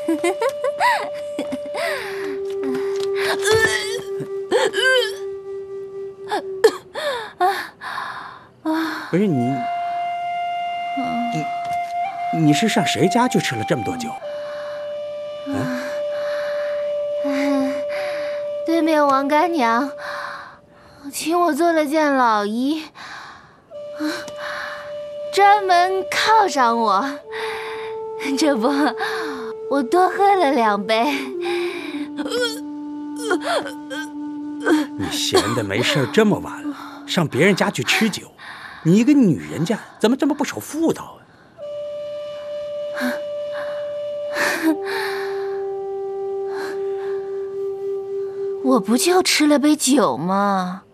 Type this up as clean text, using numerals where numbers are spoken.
不是你是上谁家去吃了这么多酒？ 对面王干娘请我做了件老衣，专门犒赏我。这不，我多喝了2杯。 你闲的没事这么晚了，上别人家去吃酒，你一个女人家怎么这么不守妇道啊？ 我不就吃了杯酒吗？